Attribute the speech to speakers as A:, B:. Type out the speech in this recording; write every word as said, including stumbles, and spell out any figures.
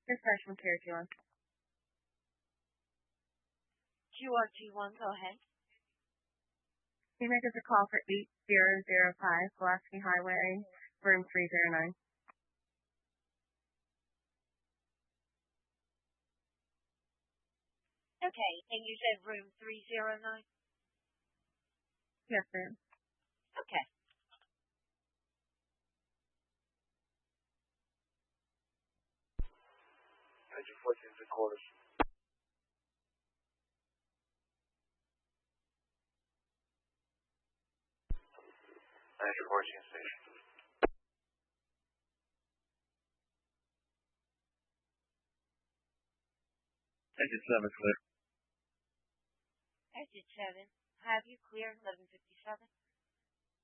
A: This freshman care Q one.
B: Q R T one, go ahead.
A: Can you make us a call for eight zero zero five Pulaski Highway, room three zero nine?
B: Okay, and you said room three zero nine?
A: Yes, ma'am.
B: Okay.
C: Engine fourteen three quarters. Engine fourteen station.
D: Exit seven clear.
B: Exit seven. Have you clear eleven fifty-seven?